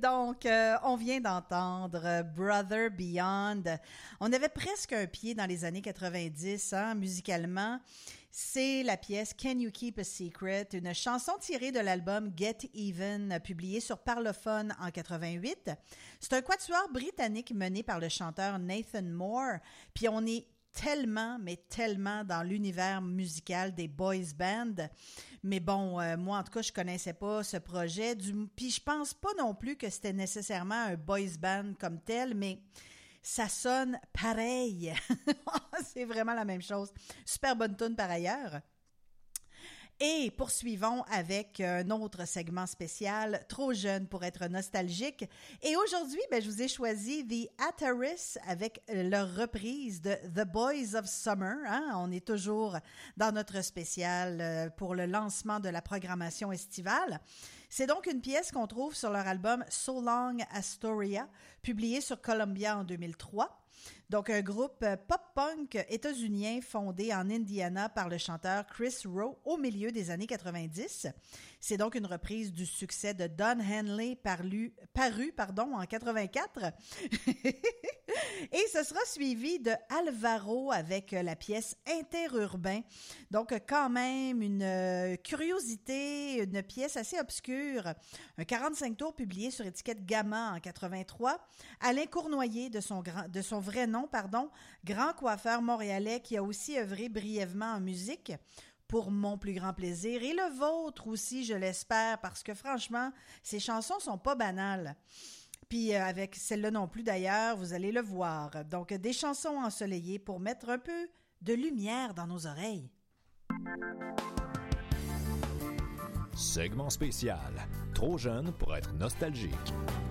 donc, on vient d'entendre Brother Beyond. On avait presque un pied dans les années 90, hein, musicalement. C'est la pièce Can You Keep a Secret, une chanson tirée de l'album Get Even, publié sur Parlophone en 88. C'est un quatuor britannique mené par le chanteur Nathan Moore, puis on est tellement, mais tellement dans l'univers musical des boys bands. Mais bon, moi, en tout cas, je connaissais pas ce projet. Puis je pense pas non plus que c'était nécessairement un boys band comme tel, mais ça sonne pareil. C'est vraiment la même chose. Super bonne tune par ailleurs. Et poursuivons avec un autre segment spécial, Trop jeune pour être nostalgique. Et aujourd'hui, je vous ai choisi The Ataris avec leur reprise de The Boys of Summer. Hein? On est toujours dans notre spécial pour le lancement de la programmation estivale. C'est donc une pièce qu'on trouve sur leur album So Long Astoria, publié sur Columbia en 2003. Donc, un groupe pop-punk états-unien fondé en Indiana par le chanteur Chris Rowe au milieu des années 90. C'est donc une reprise du succès de Don Henley paru en 84. Et ce sera suivi de Alvaro avec la pièce Interurbain. Donc, quand même, une curiosité, une pièce assez obscure. Un 45 tours publié sur étiquette Gamma en 83. Alain Cournoyer, de son vrai nom, grand coiffeur montréalais qui a aussi œuvré brièvement en musique. Pour mon plus grand plaisir et le vôtre aussi, je l'espère, parce que franchement, ces chansons sont pas banales. Puis avec celle-là non plus d'ailleurs, vous allez le voir. Donc des chansons ensoleillées pour mettre un peu de lumière dans nos oreilles. Segment spécial. Trop jeune pour être nostalgique.